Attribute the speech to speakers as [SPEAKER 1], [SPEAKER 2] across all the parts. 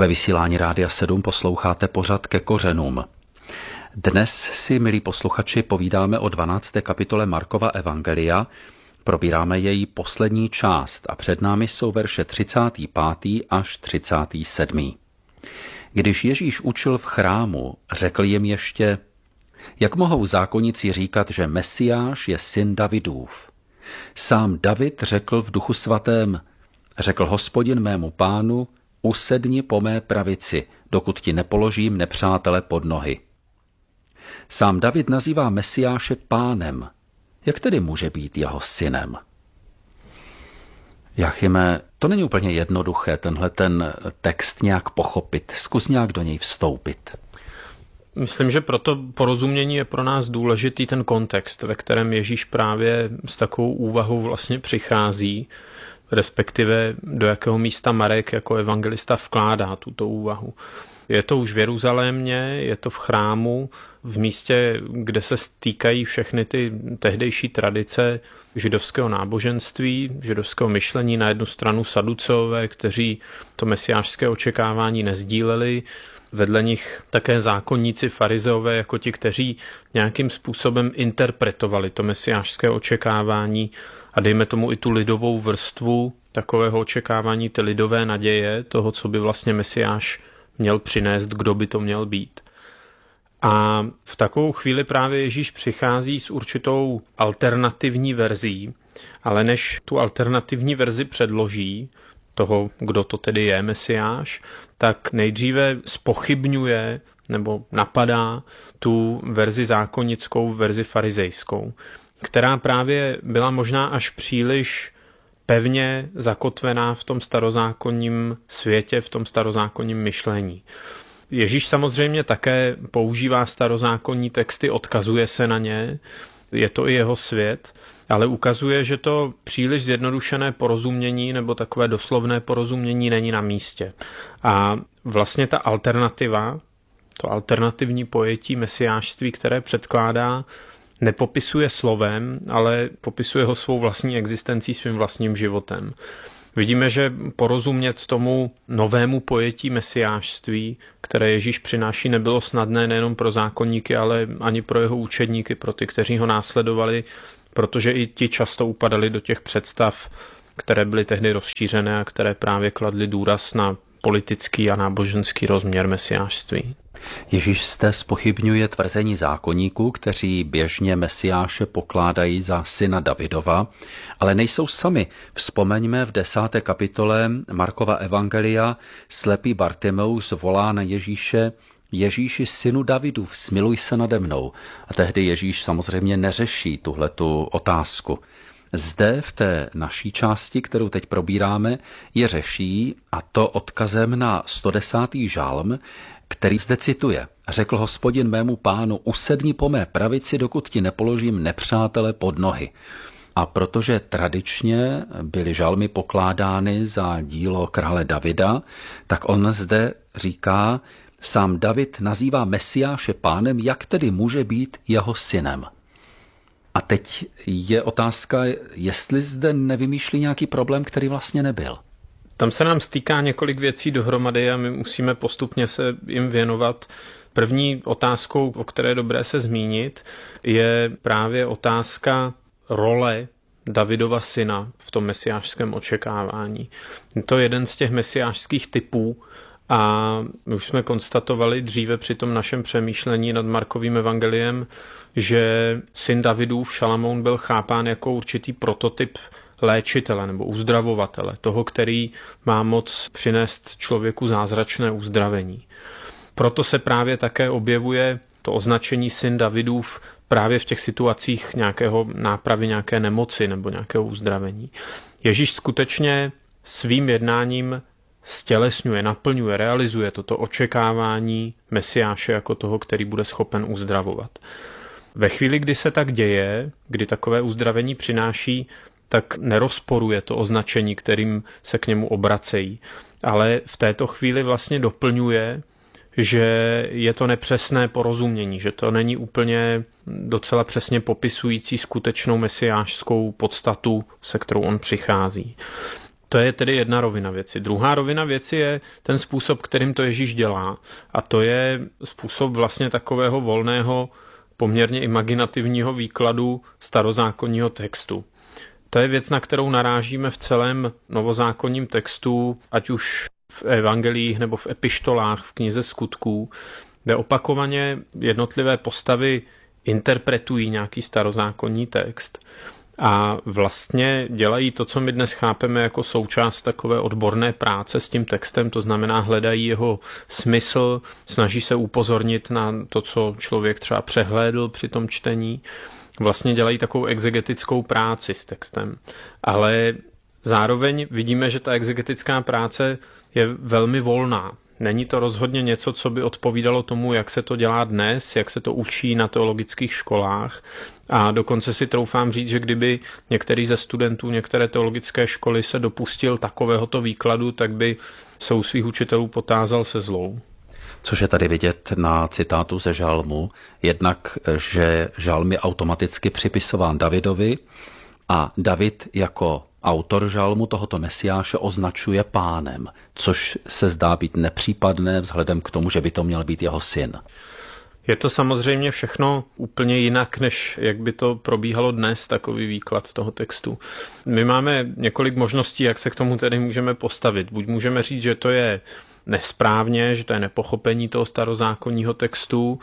[SPEAKER 1] Ve vysílání Rádia 7 posloucháte pořad Ke kořenům. Dnes si, milí posluchači, povídáme o 12. kapitole Markova evangelia. Probíráme její poslední část a před námi jsou verše 35. až 37. Když Ježíš učil v chrámu, řekl jim ještě: Jak mohou zákonníci říkat, že Mesiáš je syn Davidův? Sám David řekl v Duchu svatém: Řekl Hospodin mému pánu, usedni po mé pravici, dokud ti nepoložím nepřátele pod nohy. Sám David nazývá Mesiáše pánem. Jak tedy může být jeho synem? Jachime, to není úplně jednoduché, tenhle ten text nějak pochopit. Zkus nějak do něj vstoupit.
[SPEAKER 2] Myslím, že pro to porozumění je pro nás důležitý ten kontext, ve kterém Ježíš právě s takovou úvahou vlastně přichází, respektive do jakého místa Marek jako evangelista vkládá tuto úvahu. Je to už v Jeruzalémě, je to v chrámu, v místě, kde se stýkají všechny ty tehdejší tradice židovského náboženství, židovského myšlení. Na jednu stranu saduceové, kteří to mesiášské očekávání nezdíleli, vedle nich také zákonníci farizeové, jako ti, kteří nějakým způsobem interpretovali to mesiášské očekávání a dejme tomu i tu lidovou vrstvu takového očekávání, ty lidové naděje, toho, co by vlastně Mesiáš měl přinést, kdo by to měl být. A v takovou chvíli právě Ježíš přichází s určitou alternativní verzí, ale než tu alternativní verzi předloží, toho, kdo to tedy je Mesiáš, tak nejdříve zpochybňuje nebo napadá tu verzi zákonnickou, verzi farizejskou, která právě byla možná až příliš pevně zakotvená v tom starozákonním světě, v tom starozákonním myšlení. Ježíš samozřejmě také používá starozákonní texty, odkazuje se na ně, je to i jeho svět, ale ukazuje, že to příliš zjednodušené porozumění nebo takové doslovné porozumění není na místě. A vlastně ta alternativa, to alternativní pojetí mesiášství, které předkládá, nepopisuje slovem, ale popisuje ho svou vlastní existencí, svým vlastním životem. Vidíme, že porozumět tomu novému pojetí mesiášství, které Ježíš přináší, nebylo snadné nejenom pro zákonníky, ale ani pro jeho učedníky, pro ty, kteří ho následovali, protože i ti často upadali do těch představ, které byly tehdy rozšířené a které právě kladly důraz na politický a náboženský rozměr mesiášství.
[SPEAKER 1] Ježíš zde zpochybňuje tvrzení zákonníků, kteří běžně Mesiáše pokládají za syna Davidova, ale nejsou sami. Vzpomeňme v 10. kapitole Markova evangelia slepý Bartimeus volá na Ježíše: Ježíši, synu Davidův, smiluj se nade mnou. A tehdy Ježíš samozřejmě neřeší tuhletu otázku. Zde v té naší části, kterou teď probíráme, je řeší, a to odkazem na 110. žalm, který zde cituje: Řekl Hospodin mému pánu, usedni po mé pravici, dokud ti nepoložím nepřátele pod nohy. A protože tradičně byly žalmy pokládány za dílo krále Davida, tak on zde říká: Sám David nazývá Mesiáše pánem, jak tedy může být jeho synem? A teď je otázka, jestli zde nevymýšlí nějaký problém, který vlastně nebyl.
[SPEAKER 2] Tam se nám stýká několik věcí dohromady a my musíme postupně se jim věnovat. První otázkou, o které je dobré se zmínit, je právě otázka role Davidova syna v tom mesiášském očekávání. Je to jeden z těch mesiášských typů a my už jsme konstatovali dříve při tom našem přemýšlení nad Markovým evangeliem, že syn Davidův Šalamoun byl chápán jako určitý prototyp léčitele nebo uzdravovatele, toho, který má moc přinést člověku zázračné uzdravení. Proto se právě také objevuje to označení syn Davidův právě v těch situacích nějakého nápravy, nějaké nemoci nebo nějakého uzdravení. Ježíš skutečně svým jednáním stělesňuje, naplňuje, realizuje toto očekávání Mesiáše jako toho, který bude schopen uzdravovat. Ve chvíli, kdy se tak děje, kdy takové uzdravení přináší, tak nerozporuje to označení, kterým se k němu obracejí. Ale v této chvíli vlastně doplňuje, že je to nepřesné porozumění, že to není úplně docela přesně popisující skutečnou mesiášskou podstatu, se kterou on přichází. To je tedy jedna rovina věci. Druhá rovina věci je ten způsob, kterým to Ježíš dělá. A to je způsob vlastně takového volného, poměrně imaginativního výkladu starozákonního textu. To je věc, na kterou narážíme v celém novozákonním textu, ať už v evangelích nebo v epištolách, v knize Skutků, kde opakovaně jednotlivé postavy interpretují nějaký starozákonní text a vlastně dělají to, co my dnes chápeme jako součást takové odborné práce s tím textem, to znamená hledají jeho smysl, snaží se upozornit na to, co člověk třeba přehlédl při tom čtení, vlastně dělají takovou exegetickou práci s textem. Ale zároveň vidíme, že ta exegetická práce je velmi volná. Není to rozhodně něco, co by odpovídalo tomu, jak se to dělá dnes, jak se to učí na teologických školách. A dokonce si troufám říct, že kdyby některý ze studentů některé teologické školy se dopustil takovéhoto výkladu, tak by se u svých učitelů potázal se zlou.
[SPEAKER 1] Což je tady vidět na citátu ze žalmu, jednak, že žalm je automaticky připisován Davidovi a David jako autor žalmu tohoto mesiáše označuje pánem, což se zdá být nepřípadné vzhledem k tomu, že by to měl být jeho syn.
[SPEAKER 2] Je to samozřejmě všechno úplně jinak, než jak by to probíhalo dnes, takový výklad toho textu. My máme několik možností, jak se k tomu tedy můžeme postavit. Buď můžeme říct, že to je nesprávně, že to je nepochopení toho starozákonního textu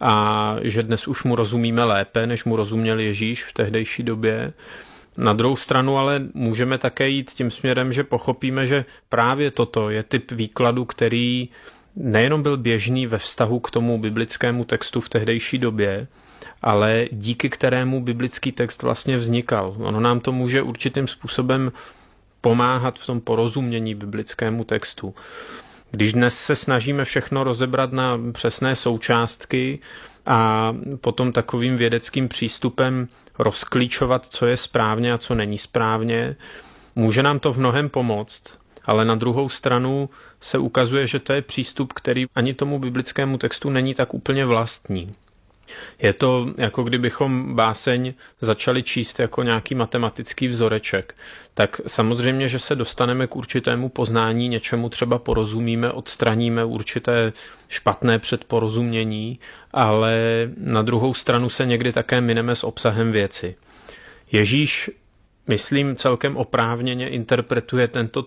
[SPEAKER 2] a že dnes už mu rozumíme lépe, než mu rozuměl Ježíš v tehdejší době. Na druhou stranu ale můžeme také jít tím směrem, že pochopíme, že právě toto je typ výkladu, který nejenom byl běžný ve vztahu k tomu biblickému textu v tehdejší době, ale díky kterému biblický text vlastně vznikal. Ono nám to může určitým způsobem pomáhat v tom porozumění biblickému textu. Když dnes se snažíme všechno rozebrat na přesné součástky a potom takovým vědeckým přístupem rozklíčovat, co je správně a co není správně, může nám to v mnohem pomoct, ale na druhou stranu se ukazuje, že to je přístup, který ani tomu biblickému textu není tak úplně vlastní. Je to, jako kdybychom báseň začali číst jako nějaký matematický vzoreček. Tak samozřejmě, že se dostaneme k určitému poznání, něčemu třeba porozumíme, odstraníme určité špatné předporozumění, ale na druhou stranu se někdy také mineme s obsahem věci. Ježíš, myslím, celkem oprávněně interpretuje tento